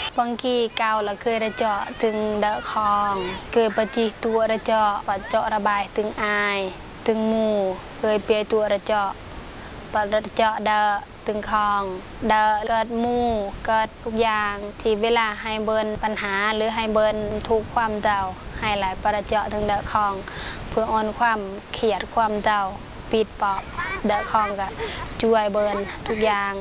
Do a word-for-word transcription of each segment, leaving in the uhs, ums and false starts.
บางทีเกาละเคยระเจาะถึงเดาะคองเคยปจีตัวระเจาะปัดเจาะระบายถึงอายถึงมูเคยเปียตัวระเจาะปัดระเจาะเดาะถึงคองเดาะเกิดมูเกิดทุกอย่างที่เวลาให้เบิร์นปัญหาหรือให้เบิร์นทุกความเดาให้หลายประเจาะถึงเดาะคองเพื่ออ่อนความเขียดความเดาปิดปอบเดาะคองกับช่วยเบิร์นทุกอย่าง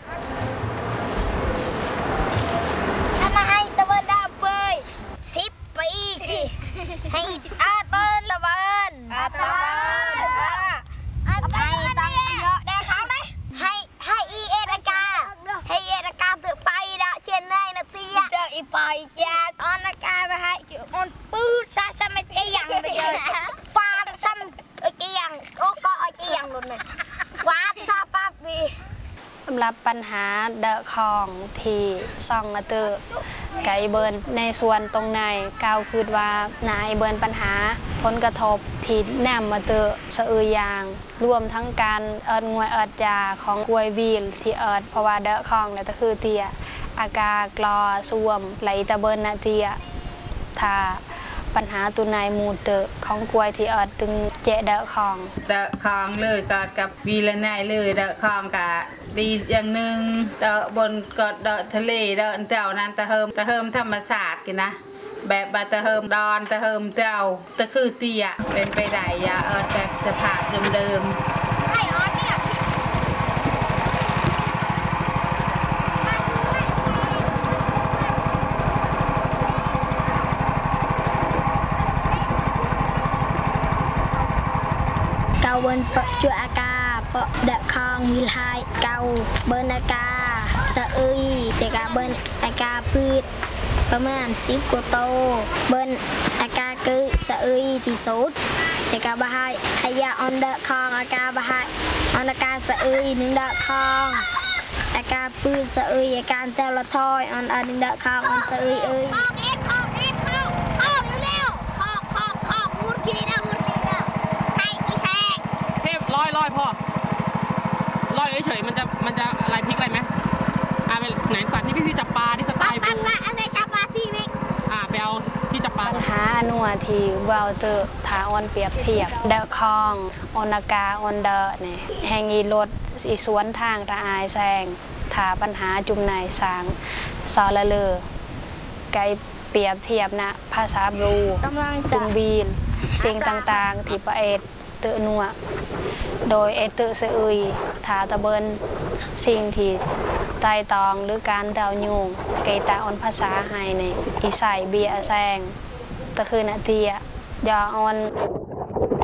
สิบปีให้อาเบิร์นละเบิร์นอาตาเบิร์นให้ตั้งเยอะได้เขาไหมให้ให้อีเอรากาให้เอรากาถือไปละเช่นไรนะเตี้ยเจออีปอยจ้าออนรากาไปให้จุดมันปื้ดซะซะไม่เกี่ยงไปเลยฟาดซ้ำเกี่ยงโอ้ก็เกี่ยงหลุดเลยฟาดซาปั๊บบีสำหรับปัญหาเดอะคองที่ซองมาเตอร์ไก่เบิร์นในส่วนตรงในก้าวคืดว่านายเบิร์นปัญหาผลกระทบที่แนมมาเตอร์สะอือยางรวมทั้งการเอิดงวยเอิดจาของกวยวีลที่เอิดเพราะว่าเดอะคองเนี่ยก็คือเตียอากากรอสวมไหลตะเบิร์นนาเตียถ้าปัญหาตัวนายมูเตอร์ของกวยที่เอิดตึงเจเดอะคองเดอะคองเลยกอดกับวีละนายเลยเดอะคองกะดีอย่างหนึ่งเดอะบนกอดเดอะทะเลเดอะเต่านั้นตะเฮิมตะเฮิมธรรมศาสตร์กันนะแบบบาตะเฮิมดอนตะเฮิมเต่าตะคือเตี้ยเป็นไปได้ยาเอิดแบบสภาพเดิมเกาเบิร์นเปาะจัวอากาเปาะเดะคองมีลายเกาเบิร์นอากาสะอึยเจกาเบิร์นอากาพืชประมาณสิบกว่าโตเบิร์นอากาคือสะอึยที่สุดเจกาบะไฮไฮยาออนเดะคองอากาบะไฮออนอากาสะอึยหนึ่งเดะคองอากาพืชสะอึยอาการเตลทอยออนอันหนึ่งเดะคองออนสะอึยเอ้ยลอยลอยพ่อลอยเฉยๆมันจะมันจะอะไรพลิกอะไรไหมอ่าไปไหนสัตว์ที่พี่พี่จับปลาที่สไตล์บูอันไหนจับปลาที่วิกอ่าไปเอาที่จับปลาปัญหาหนัวที่เวลเตอร์ถาออนเปรียบเทียบเดอะคองออนากาออนเดอเนี่ยแห่งอีรถอีสวนทางระอายแซงถาปัญหาจุ่มในสางซอละเลอไกเปรียบเทียบนะภาษาบลูจุงบีนสิ่งต่างๆที่ประเอตเตอนัวโดยเอเตอร์เซอุยถาตะเบินสิ่งที่ไต่ตองหรือการเดายุงเกตาออนภาษาไฮในอีใส่เบียแซงตะคือนาเตียยอออน